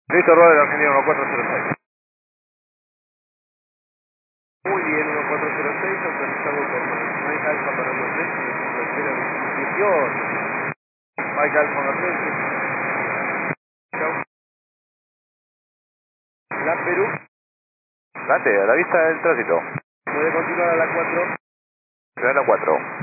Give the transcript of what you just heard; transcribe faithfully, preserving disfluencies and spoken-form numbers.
Listo, Robert, Argentina uno cuatro cero seis. Muy bien, uno cuatro cero seis, autorizado por Mike Alfa para los tres, dieciocho. Mike Alfa uno tres. Chao. La Perú. Date, a la vista del tránsito. Puede continuar a la cuatro. Ciudadela cuatro.